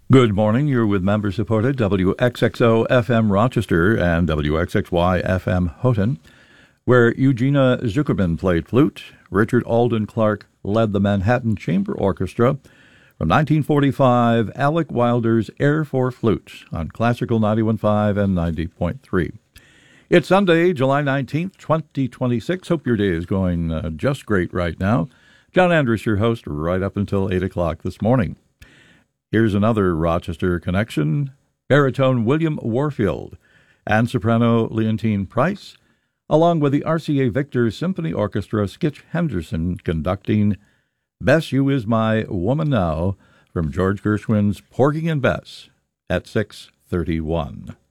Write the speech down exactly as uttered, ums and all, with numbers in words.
Good morning. You're with member-supported W X X O F M Rochester and W X X Y F M Houghton, where Eugenia Zuckerman played flute. Richard Alden Clark led the Manhattan Chamber Orchestra. From nineteen forty-five, Alec Wilder's Air for Flute on Classical ninety-one point five and ninety point three. It's Sunday, July nineteenth, twenty twenty-six. Hope your day is going uh, just great right now. John Andrus, your host, right up until eight o'clock this morning. Here's another Rochester connection. Baritone William Warfield and soprano Leontine Price, along with the R C A Victor Symphony Orchestra, Skitch Henderson conducting Bess, You Is My Woman Now from George Gershwin's Porgy and Bess at six thirty-one.